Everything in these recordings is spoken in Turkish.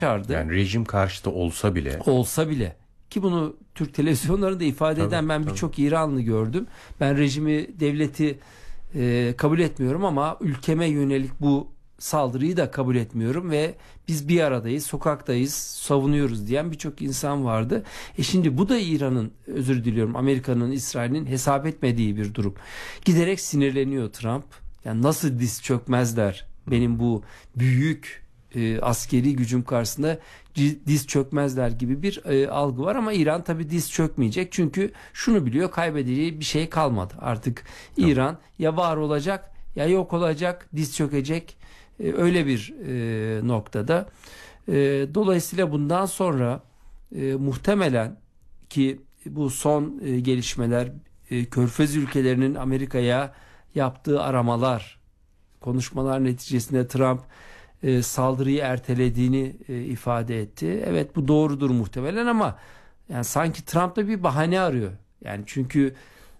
başardı. Yani rejim karşıtı Olsa bile ki bunu Türk televizyonlarında ifade eden ben birçok İranlı gördüm. Ben rejimi, devleti kabul etmiyorum ama ülkeme yönelik bu saldırıyı da kabul etmiyorum ve biz bir aradayız, sokaktayız, savunuyoruz diyen birçok insan vardı. Şimdi bu da İran'ın, özür diliyorum, Amerika'nın, İsrail'in hesap etmediği bir durum. Giderek sinirleniyor Trump. Yani nasıl diz çökmezler benim bu büyük askeri gücüm karşısında, diz çökmezler gibi bir algı var ama İran tabii diz çökmeyecek. Çünkü şunu biliyor, kaybedeceği bir şey kalmadı. Artık İran ya var olacak ya yok olacak, diz çökecek. Öyle bir noktada. Dolayısıyla bundan sonra muhtemelen ki bu son gelişmeler, Körfez ülkelerinin Amerika'ya yaptığı aramalar, konuşmalar neticesinde Trump saldırıyı ertelediğini ifade etti. Evet, bu doğrudur muhtemelen ama yani sanki Trump da bir bahane arıyor. Yani çünkü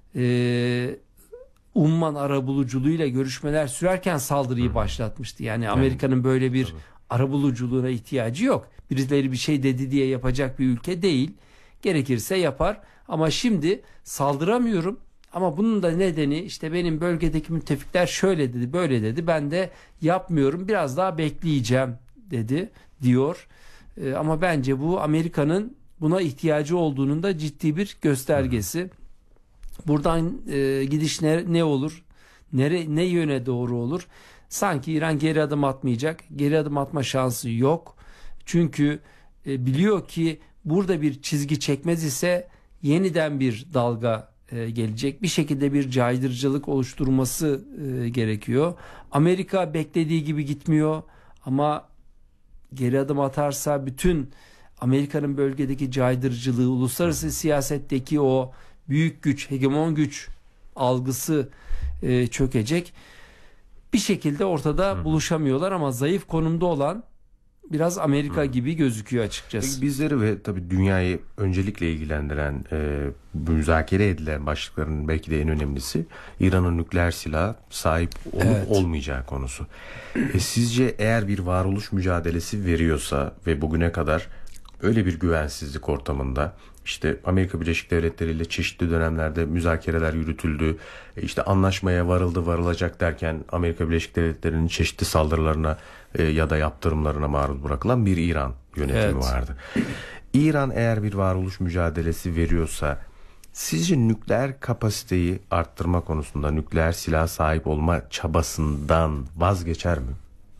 Umman arabuluculuğuyla görüşmeler sürerken saldırıyı başlatmıştı. Yani Amerika'nın böyle bir arabuluculuğuna ihtiyacı yok. Birileri bir şey dedi diye yapacak bir ülke değil. Gerekirse yapar ama şimdi saldıramıyorum. Ama bunun da nedeni işte benim bölgedeki müttefikler şöyle dedi, böyle dedi. Ben de yapmıyorum, biraz daha bekleyeceğim diyor. Ama bence bu Amerika'nın buna ihtiyacı olduğunun da ciddi bir göstergesi. Buradan gidiş ne olur? Ne yöne doğru olur? Sanki İran geri adım atmayacak. Geri adım atma şansı yok. Çünkü biliyor ki burada bir çizgi çekmez ise yeniden bir dalga gelecek. Bir şekilde bir caydırıcılık oluşturması gerekiyor. Amerika beklediği gibi gitmiyor ama geri adım atarsa bütün Amerika'nın bölgedeki caydırıcılığı, uluslararası siyasetteki o büyük güç, hegemon güç algısı çökecek. Bir şekilde ortada buluşamıyorlar ama zayıf konumda olan biraz Amerika gibi gözüküyor açıkçası. Bizleri ve tabii dünyayı öncelikle ilgilendiren, müzakere edilen başlıkların belki de en önemlisi İran'ın nükleer silah sahip olup olmayacağı konusu. Sizce eğer bir varoluş mücadelesi veriyorsa ve bugüne kadar öyle bir güvensizlik ortamında, işte Amerika Birleşik Devletleri ile çeşitli dönemlerde müzakereler yürütüldü, işte anlaşmaya varılacak derken Amerika Birleşik Devletleri'nin çeşitli saldırılarına ya da yaptırımlarına maruz bırakılan bir İran yönetimi vardı. İran eğer bir varoluş mücadelesi veriyorsa sizce nükleer kapasiteyi arttırma konusunda, nükleer silah sahip olma çabasından vazgeçer mi?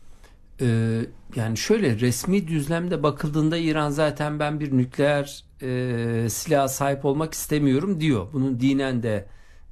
Yani şöyle, resmi düzlemde bakıldığında İran zaten ben bir nükleer silaha sahip olmak istemiyorum diyor. Bunun dinen de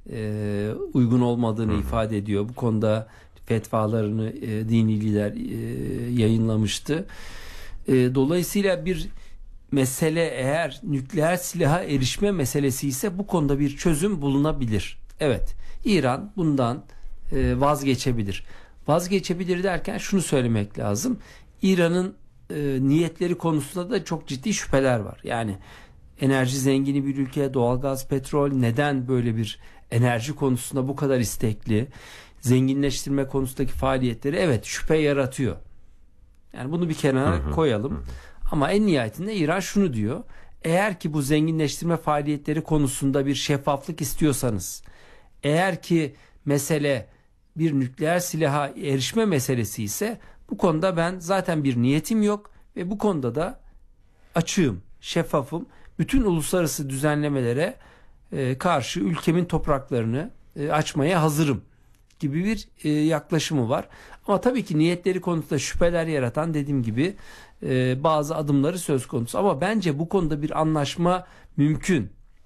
uygun olmadığını ifade ediyor. Bu konuda fetvalarını dini lider yayınlamıştı. Dolayısıyla bir mesele eğer nükleer silaha erişme meselesi ise bu konuda bir çözüm bulunabilir. Evet, İran bundan vazgeçebilir. Vazgeçebilir derken şunu söylemek lazım. İran'ın niyetleri konusunda da çok ciddi şüpheler var. Yani enerji zengini bir ülke, doğalgaz, petrol, neden böyle bir enerji konusunda bu kadar istekli? Zenginleştirme konusundaki faaliyetleri evet şüphe yaratıyor. Yani bunu bir kenara koyalım. Ama en nihayetinde İran şunu diyor. Eğer ki bu zenginleştirme faaliyetleri konusunda bir şeffaflık istiyorsanız, eğer ki mesele bir nükleer silaha erişme meselesi ise bu konuda ben zaten bir niyetim yok ve bu konuda da açığım, şeffafım. Bütün uluslararası düzenlemelere karşı ülkemin topraklarını açmaya hazırım gibi bir yaklaşımı var. Ama tabii ki niyetleri konusunda şüpheler yaratan, dediğim gibi bazı adımları söz konusu. Ama bence bu konuda bir anlaşma mümkün.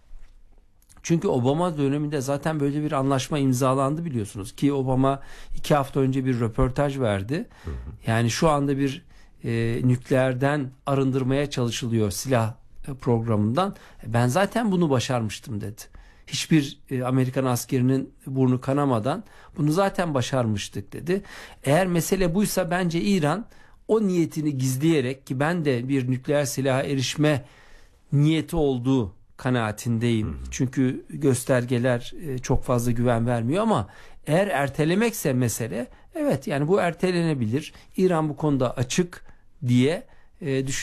Çünkü Obama döneminde zaten böyle bir anlaşma imzalandı, biliyorsunuz ki Obama 2 hafta önce bir röportaj verdi. Yani şu anda bir nükleerden arındırmaya çalışılıyor silah programından. Ben zaten bunu başarmıştım dedi. Hiçbir Amerikan askerinin burnu kanamadan bunu zaten başarmıştık dedi. Eğer mesele buysa bence İran o niyetini gizleyerek, ki ben de bir nükleer silaha erişme niyeti olduğu kanaatindeyim. Çünkü göstergeler çok fazla güven vermiyor ama eğer ertelemekse mesele, evet yani bu ertelenebilir. İran bu konuda açık diye düşünüyorum.